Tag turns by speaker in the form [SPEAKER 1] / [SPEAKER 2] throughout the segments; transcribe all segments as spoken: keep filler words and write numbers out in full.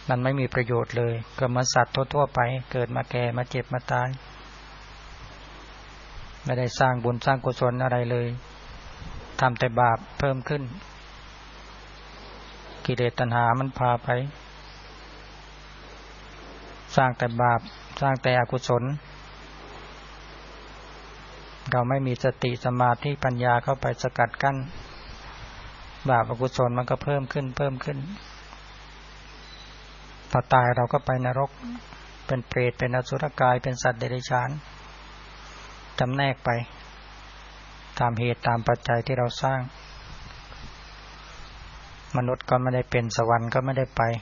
[SPEAKER 1] มันไม่มีประโยชน์เลยก็เหมือนสัตว์ทั่วๆไปเกิดมาแก่มาเจ็บมาตายไม่ได้สร้างบุญสร้างกุศลอะไรเลยทำแต่บาปเพิ่มขึ้นกิเลสตัณหามันพาไปสร้างแต่บาปสร้างแต่อกุศลเราไม่มีสติสมาธิปัญญาเข้าไปสกัดกั้นบาปอกุศลมันก็เพิ่มขึ้นเพิ่มขึ้นพอตายเราก็ไปนรกเป็นเปรตเป็นอสุรกายเป็นสัตว์เดรัจฉานจำแนกไปตามเหตุตามปัจจัยที่เราสร้างมนุษย์ก็ไม่ได้เป็นสวรรค์ก็ไม่ได้ไป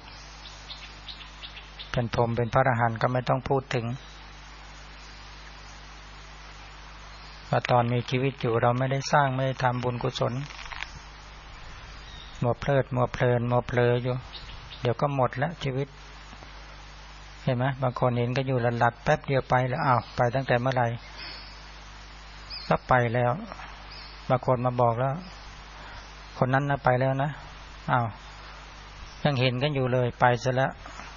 [SPEAKER 1] เป็นพรหมเป็นพระอรหันต์ก็ไม่ต้องพูดถึงว่าตอนมีชีวิตอยู่เราไม่ได้สร้างไม่ได้ทำบุญกุศลมัวเพลิดมัวเพลินมัวเพลออยู่เดี๋ยวก็หมดแล้วชีวิตเห็นไหมบางคนเห็นก็อยู่หลัดๆแป๊บเดียวไปแล้วอ้าวไปตั้งแต่เมื่อไหร่ก็ไปแล้วบางคนมาบอกแล้วคนนั้นนะไปแล้วนะอ้าวยังเห็นกันอยู่เลยไปซะแล้ว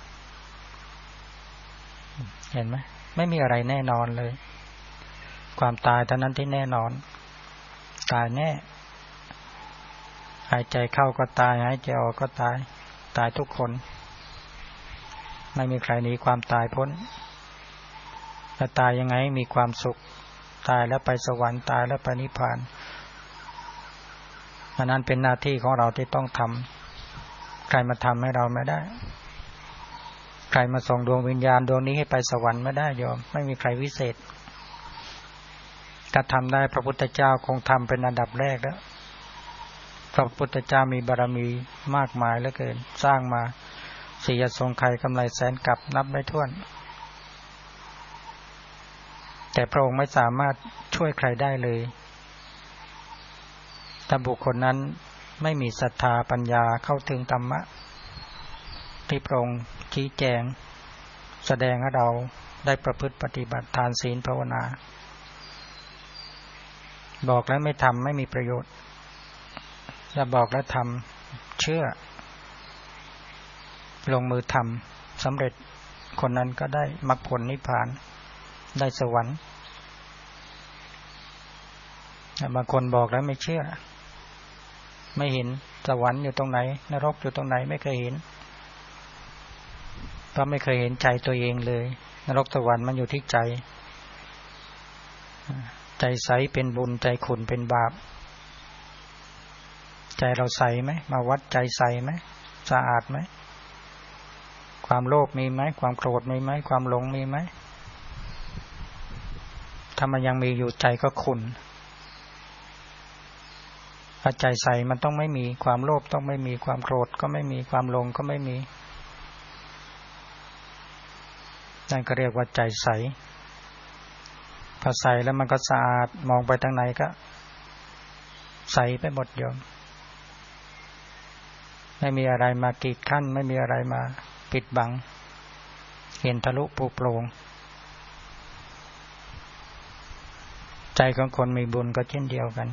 [SPEAKER 1] เห็นไหมไม่มีอะไรแน่นอนเลยความตายเท่านั้นที่แน่นอนตายแน่หายใจเข้าก็ตายหายใจออกก็ตายตายทุกคนไม่มีใครหนีความตายพ้นจะตายยังไงมีความสุขตายแล้วไปสวรรค์ตายแล้วไปนิพพานอันนั้นเป็นหน้าที่ของเราที่ต้องทำใครมาทำให้เราไม่ได้ใครมาส่งดวงวิญญาณดวงนี้ให้ไปสวรรค์ไม่ได้โยมไม่มีใครวิเศษถ้าทำได้พระพุทธเจ้าคงทำเป็นอันดับแรกแล้วพระพุทธเจ้ามีบารมีมากมายเหลือเกินสร้างมาสี่อสงไขยกำไรแสนกับนับไม่ถ้วนแต่พระองค์ไม่สามารถช่วยใครได้เลยถ้าบุคคลนั้นไม่มีศรัทธาปัญญาเข้าถึงธรรมะที่พระองค์ชี้แจงแสดงให้เราได้ประพฤติปฏิบัติทานศีลภาวนาบอกแล้วไม่ทำไม่มีประโยชน์ถ้าบอกแล้วทำเชื่อลงมือทำสำเร็จคนนั้นก็ได้มรรคผลนิพพานได้สวรรค์บางคนบอกแล้วไม่เชื่อไม่เห็นสวรรค์อยู่ตรงไหนนรกอยู่ตรงไหนไม่เคยเห็นเพราะไม่เคยเห็นใจตัวเองเลยนรกสวรรค์มันอยู่ที่ใจใจใสเป็นบุญใจขุ่นเป็นบาปใจเราใสไหมมาวัดใจใสไหมสะอาดไหมความโลภมีไหมความโกรธมีไหมความหลงมีไหมถ้ามันยังมีอยู่ใจก็ขุ่นถ้าใจใสมันต้องไม่มีความโลภต้องไม่มีความโกรธก็ไม่มีความหลงก็ไม่มีนั่นก็เรียกว่าใจใสพอใสแล้วมันก็สะอาดมองไปทางไหนก็ใสไปหมดโยมไม่มีอะไรมากีดขั้นไม่มีอะไรมาปิดบังเห็นทะลุปูโปร่งใจของคนมีบุญก็เช่นเดียวกัน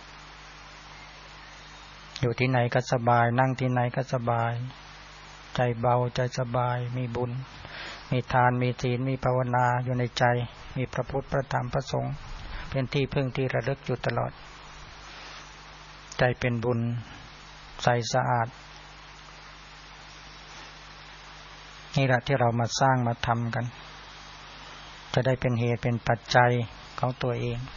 [SPEAKER 1] อยู่ที่ไหนก็สบายนั่งที่ไหนก็สบายใจเบาใจสบายมีบุญมีทานมีศีลมีภาวนาอยู่ในใจมีพระพุทธพระธรรมพระสงฆ์เป็นที่พึ่งที่ระลึกอยู่ตลอดใจเป็นบุญใสสะอาดนี่แหละที่เรามาสร้างมาทำกันจะได้เป็นเหตุเป็นปัจจัยของตัวเอง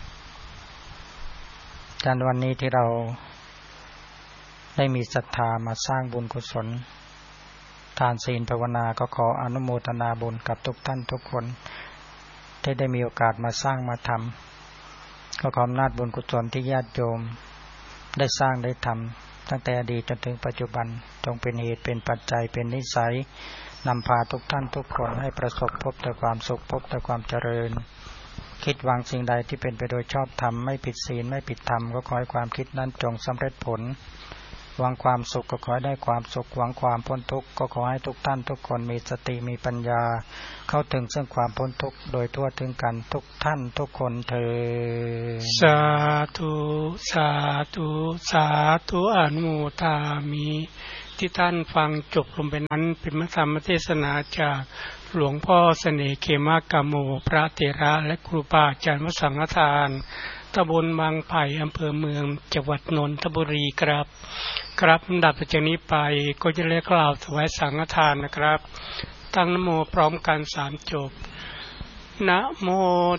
[SPEAKER 1] การวันนี้ที่เราได้มีศรัทธามาสร้างบุญกุศลทานศีลภาวนาก็ขออนุโมทนาบุญกับทุกท่านทุกคนที่ได้มีโอกาสมาสร้างมาทำก็ขออำนาจบุญกุศลที่ญาติโยมได้สร้างได้ทำตั้งแต่อดีตจนถึงปัจจุบันจงเป็นเหตุเป็นปัจจัยเป็นนิสัยนำพาทุกท่านทุกคนให้ประสบพบแต่ความสุขพบแต่ความเจริญคิดหวังสิ่งใดที่เป็นไปโดยชอบธรรมไม่ผิดศีลไม่ผิดธรรมก็ขอให้ความคิดนั้นจงสำเร็จผลหวังความสุขก็ขอให้ได้ความสุขหวังความพ้นทุกข์ก็ขอให้ทุกท่านทุกคนมีสติมีปัญญาเข้าถึงซึ่งความพ้นทุกข์โดยทั่วถึงกันทุกท่านทุกคนเถิด
[SPEAKER 2] สาธุสาธุสาธุอนุโมทามิที่ท่านฟังจบลงไปนั้นเป็นพระธรรมเทศนาจากหลวงพ่อเสน่ห์เขมากาโมพระเถระและครูบาอาจารย์วสังฆทานตำบลบางไผ่อำเภอเมืองจังหวัดนนทบุรีครับครับลำดับจากนี้ไปก็จะเรียกกล่าวถวายสังฆทานนะครับตั้งนะโมพร้อมกันสามจบนะโม